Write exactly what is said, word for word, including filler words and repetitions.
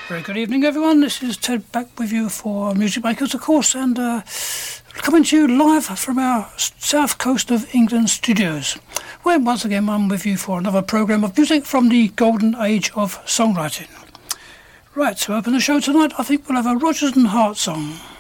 Very good evening, everyone. This is Ted back with you for Music Makers, of course, and uh, coming to you live from our south coast of England studios, where once again I'm with you for another programme of music from the golden age of songwriting. Right, to open the show tonight, I think we'll have a Rodgers and Hart song.